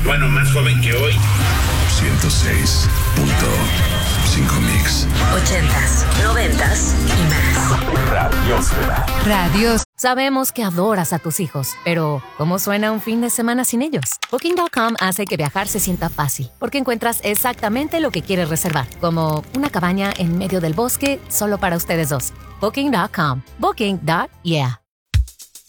Bueno, más joven que hoy. 106.5 Mix. 80s, 90s y más. Radiosfera. Radios. Sabemos que adoras a tus hijos, pero ¿cómo suena un fin de semana sin ellos? Booking.com hace que viajar se sienta fácil, porque encuentras exactamente lo que quieres reservar, como una cabaña en medio del bosque solo para ustedes dos. Booking.com. Booking.yeah.